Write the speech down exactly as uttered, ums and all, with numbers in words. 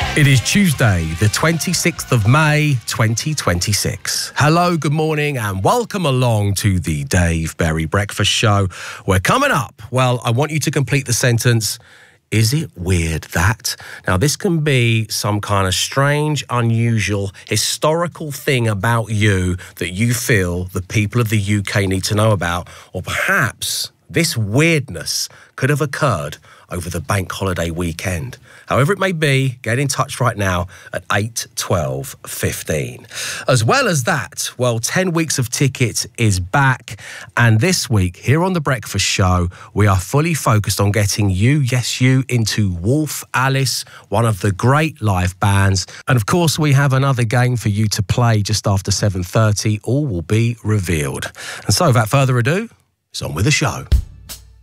It is Tuesday, the twenty-sixth of May, twenty twenty-six. Hello, good morning, and welcome along to the Dave Berry Breakfast Show. We're coming up. Well, I want you to complete the sentence, is it weird that? Now, this can be some kind of strange, unusual, historical thing about you that you feel the people of the U K need to know about, or perhaps this weirdness could have occurred over the bank holiday weekend. However it may be, get in touch right now at eight twelve fifteen. As well as that, well, ten weeks of Ticket is back. And this week, here on The Breakfast Show, we are fully focused on getting you, yes, you, into Wolf Alice, one of the great live bands. And of course, we have another game for you to play just after seven thirty. All will be revealed. And so, without further ado, it's on with the show.